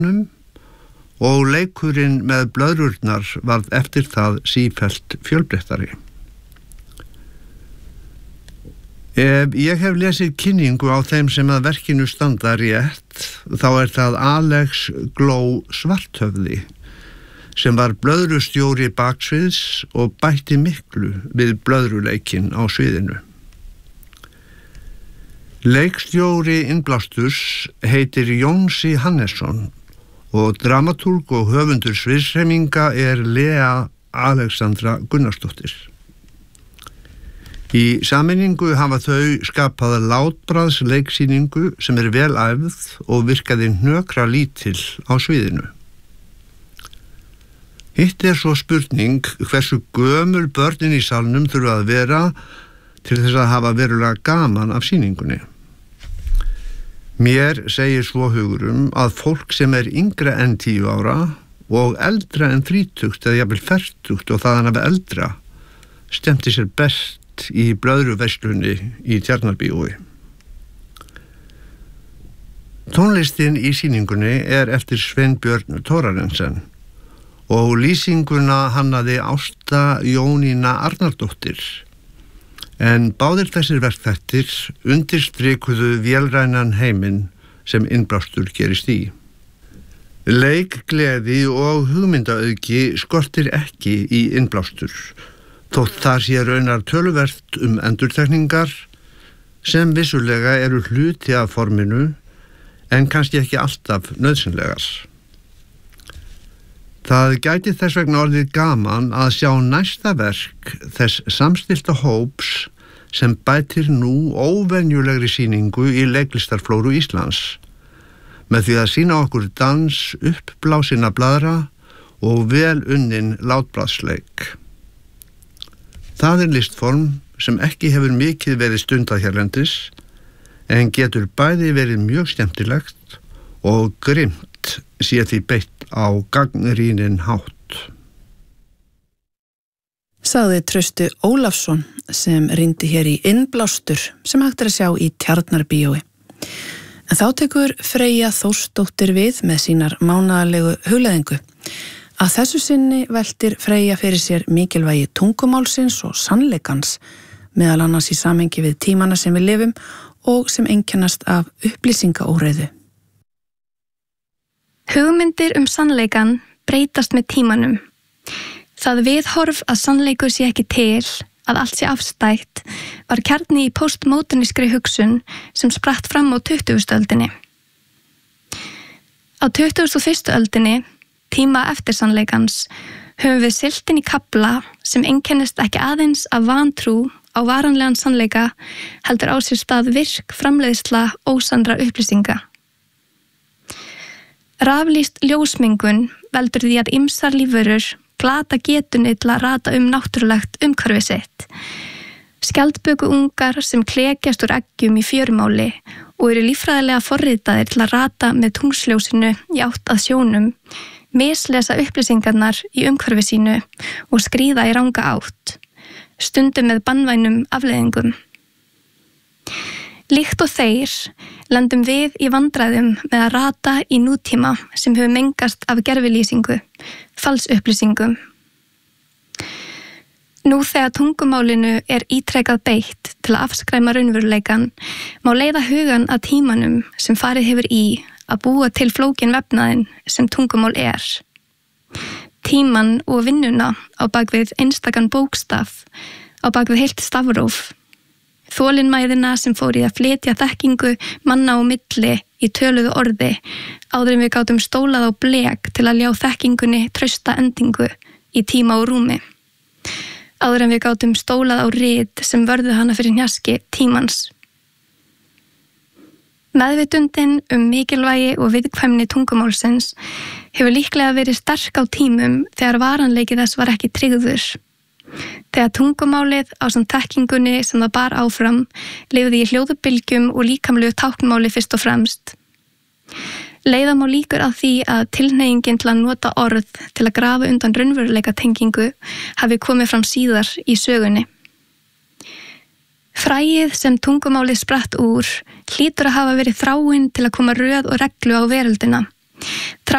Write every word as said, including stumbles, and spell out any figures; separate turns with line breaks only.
og leikurinn með blöðrurnar varð eftir það sífellt fjölbreyttari. Ef ég hef lesið kynningu á þeim sem að verkinu standa rétt, þá er það Alex Gló Svarthöfði, sem var blöðrustjóri baksviðs og bætti miklu við blöðruleikinn á sviðinu. Leikstjóri innblásturs heitir Jónsi Hannesson og dramatúrg og höfundur sviðshreyfinga er Lea Alexandra Gunnarsdóttir. Í sameiningu hafa þau skapað látbragðsleiksýningu sem er vel æfð og virkaði hnökra lítil á sviðinu. Hitt er svo spurning hversu gömul börnin í salnum þurfa að vera til þess að hafa verulega gaman af sýningunni. Mér segir svo hugurum að fólk sem er yngra en tíu ára og eldra en þrítugt eða jafnvel fertugt og þaðan af eldra stemti sér best í blöðruveislunni í Tjarnarbíói. Tónlistin í sýningunni er eftir Sveinbjörn Thorarensen og lýsinguna hannaði Ásta Jónína Arnardóttir, en báðir þessir verkþættir undirstrikuðu vélrænan heiminn sem innblástur gerist í. Leikgleði og hugmyndaauðgi skortir ekki í innblástur, þótt það sé raunar töluvert um endurtekningar sem vissulega eru hluti af forminu en kannski ekki alltaf nauðsynlegar. Það gæti þess vegna orðið gaman að sjá næsta verk þess samstillta hóps sem bætir nú óvenjulegri sýningu í leiklistarflóru Íslands með því að sýna okkur dans uppblásinna blaðra og vel unnin látbragðsleik. Það er listform sem ekki hefur mikið verið stundað hérlendis en getur bæði verið mjög skemmtilegt og grimmt sé því beitt á gagnrýnin hátt.
Sagði Trausti Ólafsson sem rýndi hér í Innblástur sem hægt er að sjá í Tjarnarbíói. En þá tekur Freyja Þórsdóttir við með sínar mánaðarlegu hugleiðingu. Að þessu sinni veltir Freyja fyrir sér mikilvægi tungumálsins og sannleikans, meðal annars í samhengi við tímana sem við lifum og sem einkennast af upplýsingaóreiðu.
Hugmyndir um sannleikan breytast með tímanum. Það viðhorf að sannleikur sé ekki til, að allt sé afstætt, var kjarni í postmódernískri hugsun sem spratt fram á tuttugustu öldinni. Á tuttugustu og fyrstu öldinni, tíma eftir sannleikans, höfum við siglt inn í kafla sem einkennist ekki aðeins af vantrú á varanlegan sannleika, heldur á sér stað virk framleiðsla ósannra upplýsinga. Raflýst ljósmengun veldur því að ýmsar lífverur glata getunni til að rata um náttúrulegt umhverfi sitt. Skjaldbökuungar sem klekjast úr eggjum í fjörumáli og eru líffræðilega forritaðir til að rata með tungsljósinu í átt að sjónum, mislesa upplýsingarnar í umhverfi sínu og skríða í ranga átt, stundum með banvænum afleiðingum. Líkt og þeir lendum við í vandræðum með að rata í nútíma sem hefur mengast af gervilýsingu, falsupplýsingum. Nú þegar tungumálinu er ítrekað beitt til að afskræma raunveruleikan, má leiða hugan að tímanum sem farið hefur í að búa til flókin vefnaðinn sem tungumál er. Tíman og vinnuna á bakvið einstakan bókstaf, á bakvið heilt stafróf. Þolinmæðina sem fór í að flytja þekkingu manna á milli í töluðu orði, áður en við gátum stólað á blek til að ljá þekkingunni trausta endingu í tíma og rúmi. Áður en við gátum stólað á rit sem vörðu hana fyrir hnjaski tímans. Meðvitundin um mikilvægi og viðkvæmni tungumálsins hefur líklega verið sterk á tímum þegar varanleiki þess var ekki tryggður. Þegar tungumálið ásamt þekkingunni sem það bar áfram lifði í hljóðubylgjum og líkamlegu táknmáli fyrst og fremst. Leiða má líkur að því að tilhneigingin til að nota orð til að grafa undan raunveruleika tengingu hafi komið fram síðar í sögunni. Fræið sem tungumálið spratt úr hlýtur að hafa verið þráin til að koma röð og reglu á veröldina, Þrá